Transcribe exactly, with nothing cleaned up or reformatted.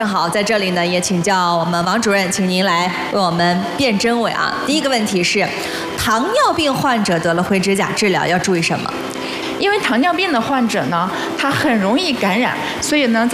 正好在这里呢，也请教我们王主任，请您来为我们辨真伪啊。第一个问题是，糖尿病患者得了灰指甲治疗要注意什么？ 因为糖尿病的患者呢，他很容易感染，所以呢。